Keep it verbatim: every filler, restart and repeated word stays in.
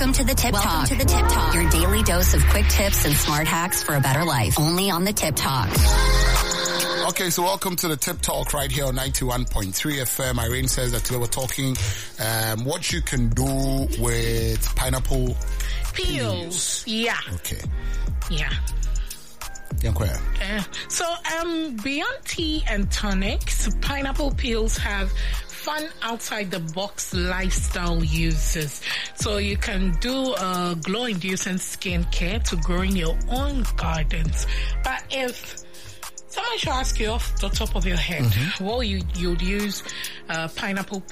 Welcome to the Tip Talk. Welcome to the Tip Talk. Your daily dose of quick tips and smart hacks for a better life. Only on the Tip Talk. Okay, so welcome to the Tip Talk right here on ninety-one point three F M. Irene says that today we're talking um, what you can do with pineapple peels. peels. Yeah. Okay. Yeah. Uh, so, um, beyond tea and tonics, pineapple peels have fun outside the box lifestyle uses. So you can do uh, glow-inducing skincare to growing your own gardens. But if someone should ask you off the top of your head, mm-hmm. what you you'd use uh, pineapple